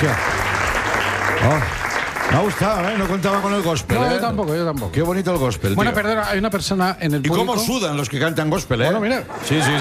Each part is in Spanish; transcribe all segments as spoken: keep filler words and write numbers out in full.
Hostia. Oh. Me ha gustado, ¿eh? No contaba con el gospel, No, ¿eh? yo tampoco, yo tampoco. Qué bonito el gospel, Bueno, tío. perdona, hay una persona en el ¿Y público... cómo sudan los que cantan gospel, eh? Bueno, mira. Sí, sí, sí, sí,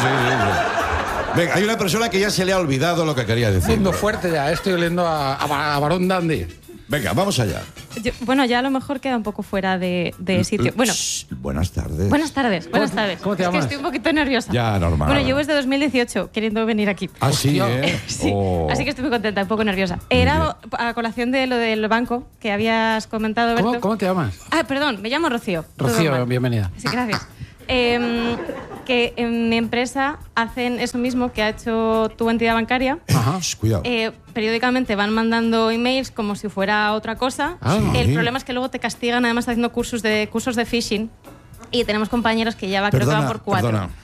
sí. Venga, hay una persona que ya se le ha olvidado lo que quería decir. Siendo fuerte ya, estoy oliendo a, a, a Barón Dandy. Venga, vamos allá. Yo, bueno, ya a lo mejor queda un poco fuera de, de sitio. Bueno, Shh, buenas tardes. buenas tardes, buenas ¿Cómo te- tardes. cómo te es llamas? que estoy un poquito nerviosa. Ya, normal. Bueno, llevo desde dos mil dieciocho queriendo venir aquí. Ah, sí, ¿eh? Sí, Oh. así que estoy muy contenta, un poco nerviosa. Era a colación de lo del banco que habías comentado, Berto. ¿Cómo, ¿Cómo te llamas? Ah, perdón, me llamo Rocío. Todo Rocío, mal. bienvenida. Sí, gracias. Eh, que en mi empresa hacen eso mismo que ha hecho tu entidad bancaria. Ajá. Shh, cuidado. Eh, periódicamente van mandando emails como si fuera otra cosa. Ah, El sí. problema es que luego te castigan además haciendo cursos de cursos de phishing y tenemos compañeros que ya va, creo que Perdona, van por cuatro. perdona.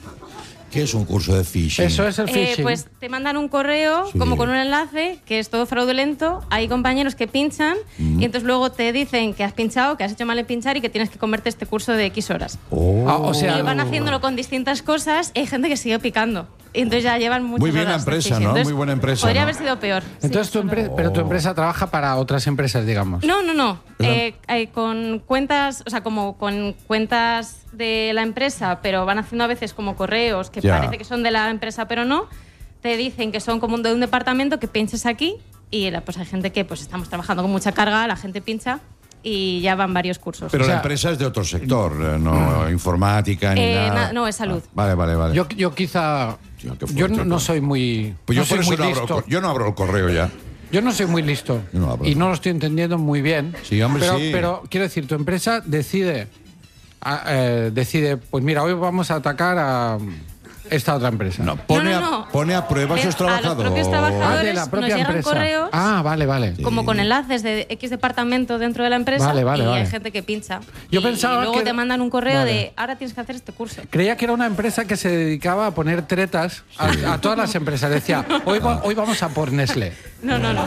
¿Qué es un curso de phishing? Eso es el Eh, phishing. pues te mandan un correo Sí. como con un enlace que es todo fraudulento. Hay compañeros que pinchan y entonces luego te dicen que has pinchado, que has hecho mal en pinchar y que tienes que comerte este curso de X horas. Oh. Ah, o sea, Y van haciéndolo con distintas cosas y hay gente que sigue picando. Y entonces ya llevan muchas Muy bien la horas de empresa, phishing. ¿no? Entonces, Muy buena empresa, Podría ¿no? haber sido peor. Entonces Sí, tu empresa, pero tu empresa trabaja para otras empresas, digamos. No, no, no. ¿Verdad? Eh, eh, con cuentas, o sea, como con cuentas de la empresa, pero van haciendo a veces como correos que Ya. parece que son de la empresa, pero no. Te dicen que son como de un departamento, que pinches aquí y la- pues hay gente que pues estamos trabajando con mucha carga, la gente pincha y ya van varios cursos. Pero O sea- la empresa es de otro sector, eh, no informática ni Eh, nada. na- no, es salud. Ah, vale, vale, vale. Yo, yo quizá... Tío, qué yo fuerte, no, no tío. soy muy... pues yo no por soy eso muy no abro, el listo. co- yo no abro el correo ya. Yo no soy muy listo Yo no hablo. y no lo estoy entendiendo muy bien. Sí, hombre, pero, sí. pero quiero decir, tu empresa decide, a- eh, decide, pues mira, hoy vamos a atacar a esta otra empresa. No, pone, No, no, no. A, pone a prueba a Es sus a los trabajadores. propios Ah, trabajadores. de la nos propia llegan empresa. correos. Ah, vale, vale. Como con enlaces de X departamento dentro de la empresa Vale, vale, y vale. hay gente que pincha. Yo y, pensaba y luego que- te mandan un correo Vale. de ahora tienes que hacer este curso. Creía que era una empresa que se dedicaba a poner tretas a, a todas las empresas. Decía, hoy, va- hoy vamos a por Nestlé. No, no, no.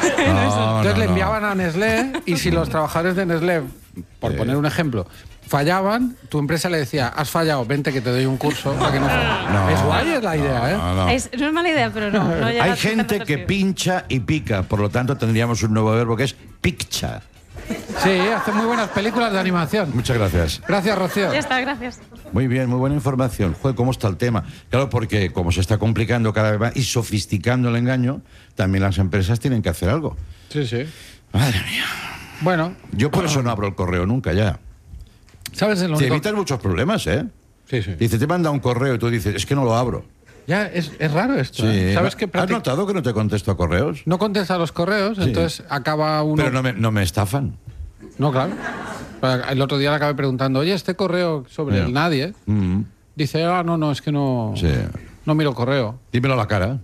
No, Entonces no, le no. enviaban a Nestlé y si los trabajadores de Nestlé, por poner un ejemplo, fallaban, tu empresa le decía, has fallado, vente que te doy un curso para que no falles. No. Es guay es la idea, ¿eh? No, no. Es, no es mala idea, pero no. no llega Hay a gente tanto que perfil. pincha y pica, por lo tanto tendríamos un nuevo verbo que es piccha. Sí, hace muy buenas películas de animación. Muchas gracias. Gracias, Rocío. Ya está, gracias. Muy bien, muy buena información. Joder, ¿cómo está el tema? Claro, porque como se está complicando cada vez más y sofisticando el engaño, también las empresas tienen que hacer algo. Sí, sí. Madre mía. Bueno, Yo por eso no abro el correo nunca ya. ¿sabes el Te único? evitas muchos problemas, ¿eh? Sí, sí. Dice, te manda un correo y tú dices, es que no lo abro. Ya, es, es raro esto. Sí. ¿eh? ¿Sabes qué? ¿Has Practic- notado que no te contesto a correos? No contesta los correos, entonces acaba uno... Pero no me, no me estafan. No, claro. El otro día le acabé preguntando, oye, este correo sobre Ya. el nadie, Mm, dice, ah, no, no, es que no, Sí. no miro correo. dímelo a la cara.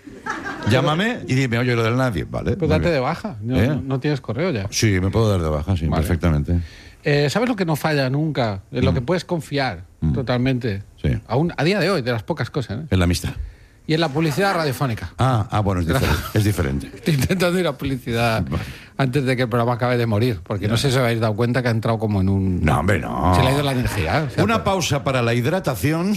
Llámame y dime, oye, lo del nadie, ¿vale? Pues Muy date bien. de baja, no, ¿Eh? no- no tienes correo ya. Sí, me puedo dar de baja, sí, Vale. perfectamente. Eh, ¿Sabes lo que no falla nunca? En lo que puedes confiar totalmente. Mm. Sí. Aún, a día de hoy, de las pocas cosas. ¿eh? Es la amistad. Y en la publicidad radiofónica. Ah, ah bueno, es diferente. Es diferente. Estoy intentando ir a publicidad antes de que el programa acabe de morir, porque no sé si os habéis dado cuenta que ha entrado como en un... No, hombre, no. Se le ha ido la energía. o sea, Una pues- pausa para la hidratación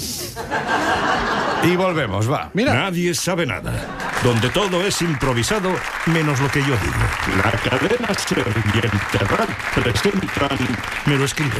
y volvemos, va. Mira, Nadie sabe nada. Donde todo es improvisado, menos lo que yo digo. La cadena Ser y el Terrat presentan... Me lo escriben.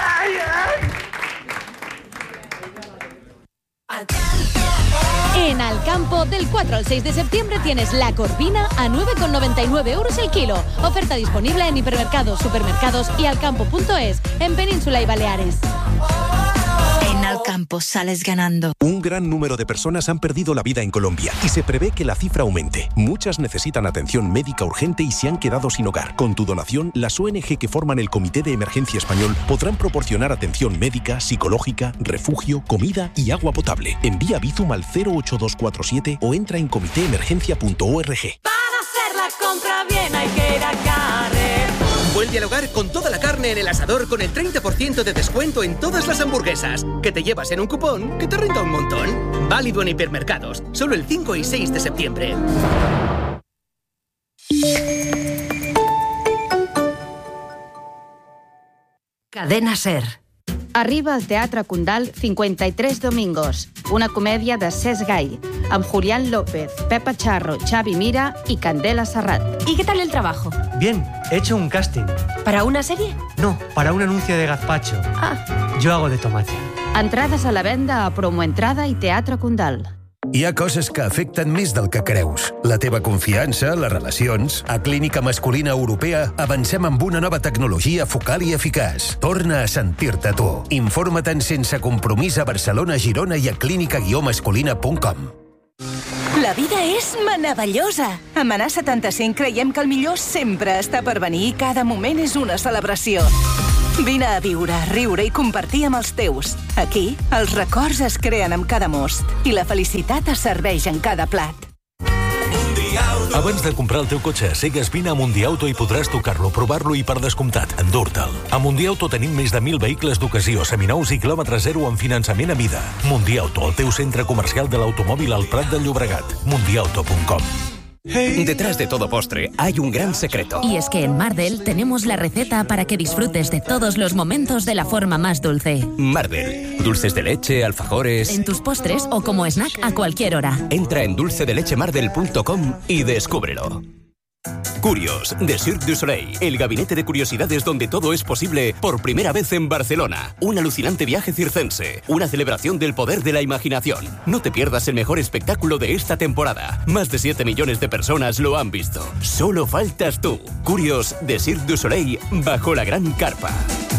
En Alcampo, del cuatro al seis de septiembre tienes la corvina a nueve con noventa y nueve euros el kilo. Oferta disponible en hipermercados, supermercados y alcampo punto es, en Península y Baleares. En Alcampo sales ganando. Un gran número de personas han perdido la vida en Colombia y se prevé que la cifra aumente. Muchas necesitan atención médica urgente y se han quedado sin hogar. Con tu donación, las O N G que forman el Comité de Emergencia Español podrán proporcionar atención médica, psicológica, refugio, comida y agua potable. Envía Bizum al cero ocho dos cuatro siete o entra en comité emergencia punto org. Para hacer la compra bien hay que ir a Carrefour. Vuelve al hogar con toda la carne en el asador con el treinta por ciento de descuento en todas las hamburguesas. Que te llevas en un cupón que te renta un montón. Válido en hipermercados. Solo el cinco y seis de septiembre. Cadena Ser. Arriba al Teatre Condal cincuenta y tres Domingos, una comèdia de Cesc Gai, amb Julián López, Pepa Charro, Xavi Mira y Candela Serrat. ¿Y qué tal el trabajo? Bien, he hecho un casting. ¿Para una serie? No, para un anuncio de gazpacho. Ah. Yo hago de tomate. Entrades a la venda a Promoentrada i Teatre Condal. Hi ha coses que afecten més del que creus. La teva confiança, les relacions... A Clínica Masculina Europea avancem amb una nova tecnologia focal i eficaç. Torna a sentir-te tu. Informa-te'n sense compromís a Barcelona, Girona i a clínica guió masculina punt com. La vida és meravellosa. A Manà setanta-cinc creiem que el millor sempre està per venir i cada moment és una celebració. Vine a viure, a riure i compartir amb els teus. Aquí, els records es creen amb cada most i la felicitat es serveix en cada plat. Abans de comprar el teu cotxe a cegues, vine a Mundiauto i podràs tocar-lo, provar-lo i, per descomptat, endur-te'l. A Mundiauto tenim més de mil vehicles d'ocasió, seminous i quilòmetre zero amb finançament a mida. Mundiauto, el teu centre comercial de l'automòbil al Prat del Llobregat. mundiauto punt com. Detrás de todo postre hay un gran secreto. Y es que en Mardel tenemos la receta para que disfrutes de todos los momentos de la forma más dulce. Mardel. Dulces de leche, alfajores... En tus postres o como snack a cualquier hora. Entra en dulce de leche mardel punto com y descúbrelo. Curios, de Cirque du Soleil, el gabinete de curiosidades donde todo es posible por primera vez en Barcelona. Un alucinante viaje circense, una celebración del poder de la imaginación. No te pierdas el mejor espectáculo de esta temporada. Más de siete millones de personas lo han visto. Solo faltas tú. Curios, de Cirque du Soleil, bajo la gran carpa.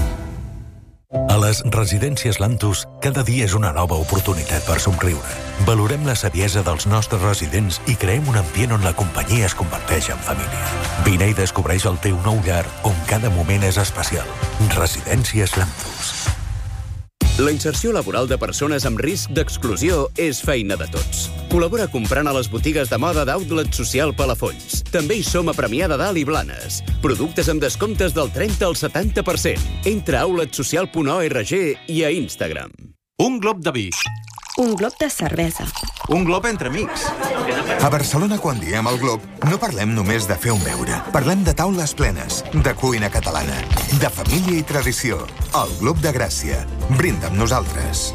A les residències Lantus, cada dia és una nova oportunitat per somriure. Valorem la saviesa dels nostres residents i creem un ambient on la companyia es converteix en família. Vine i descobreix el teu nou llar, on cada moment és especial. Residències Lantus. La inserció laboral de persones amb risc d'exclusió és feina de tots. Col·labora comprant a les botigues de moda d'Outlet Social Palafolls. També hi som a Premià de Dalt i Blanes. Productes amb descomptes del trenta al setanta per cent. Entra a outlet social punt org i a Instagram. Un glob de vi. Un glob de cervesa. Un glob entre amics. A Barcelona, quan diem el glob, no parlem només de fer un beure. Parlem de taules plenes, de cuina catalana, de família i tradició. El Glob de Gràcia. Brinda amb nosaltres.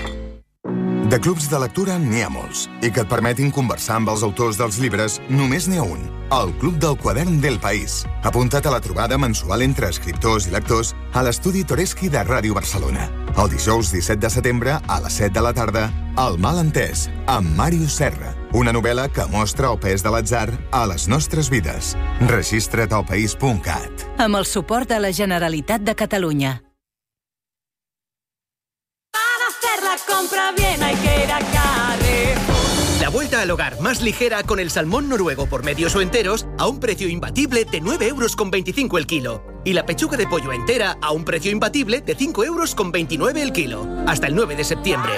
De clubs de lectura n'hi ha molts, i que et permetin conversar amb els autors dels llibres només n'hi ha un, el Club del Quadern del País. Apunta't a la trobada mensual entre escriptors i lectors a l'estudi Toreschi de Ràdio Barcelona. El dijous disset de setembre, a les set de la tarda, El malentès, amb Màrius Serra. Una novel·la que mostra el pes de l'atzar a les nostres vides. Registra't al país punt cat. Amb el suport de la Generalitat de Catalunya. La compra bien hay que ir a Carrefour. La vuelta al hogar más ligera con el salmón noruego por medios o enteros a un precio imbatible de nueve euros con veinticinco el kilo. Y la pechuga de pollo entera a un precio imbatible de cinco euros con veintinueve el kilo. Hasta el nueve de septiembre.